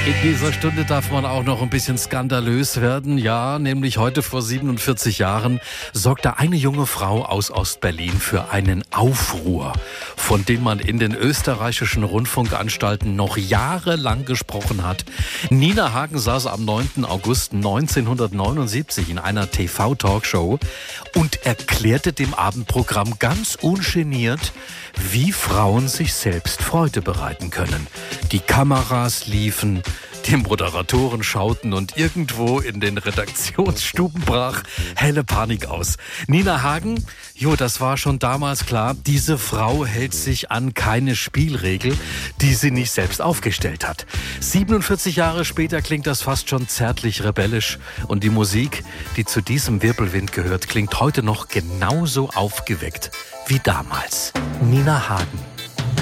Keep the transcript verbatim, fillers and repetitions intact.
In dieser Stunde darf man auch noch ein bisschen skandalös werden. Ja, nämlich heute vor siebenundvierzig Jahren sorgte eine junge Frau aus Ostberlin für einen Aufruhr, von dem man in den österreichischen Rundfunkanstalten noch jahrelang gesprochen hat. Nina Hagen saß am neunten August neunzehnhundertneunundsiebzig in einer T V-Talkshow und erklärte dem Abendprogramm ganz ungeniert, wie Frauen sich selbst Freude bereiten können. Die Kameras liefen, die Moderatoren schauten und irgendwo in den Redaktionsstuben brach helle Panik aus. Nina Hagen, jo, das war schon damals klar, diese Frau hält sich an keine Spielregel, die sie nicht selbst aufgestellt hat. siebenundvierzig Jahre später klingt das fast schon zärtlich rebellisch und die Musik, die zu diesem Wirbelwind gehört, klingt heute noch genauso aufgeweckt wie damals. Nina Hagen.